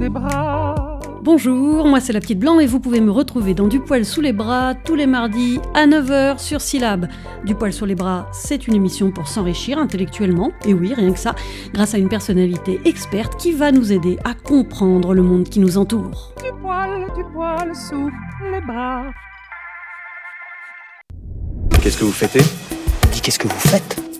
les bras. Bonjour, moi c'est la Petite Blanc et vous pouvez me retrouver dans Du poil sous les bras tous les mardis à 9h sur Syllab. Du poil sous les bras, c'est une émission pour s'enrichir intellectuellement, et oui, rien que ça, grâce à une personnalité experte qui va nous aider à comprendre le monde qui nous entoure. Du poil sous les bras. Qu'est-ce que vous fêtez ? Dis, qu'est-ce que vous faites ?